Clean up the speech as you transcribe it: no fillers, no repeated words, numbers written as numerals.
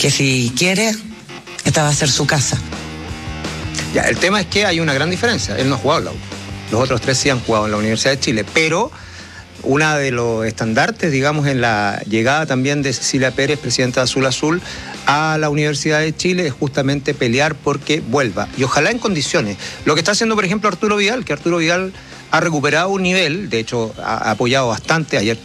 que si quiere, esta va a ser su casa. Ya, el tema es que hay una gran diferencia. Él no ha jugado en la U. Los otros 3 sí han jugado en la Universidad de Chile, pero una de los estandartes, digamos, en la llegada también de Cecilia Pérez, presidenta de Azul Azul, a la Universidad de Chile es justamente pelear porque vuelva. Y ojalá en condiciones. Lo que está haciendo, por ejemplo, Arturo Vidal, que Arturo Vidal ha recuperado un nivel, de hecho ha apoyado bastante. Ayer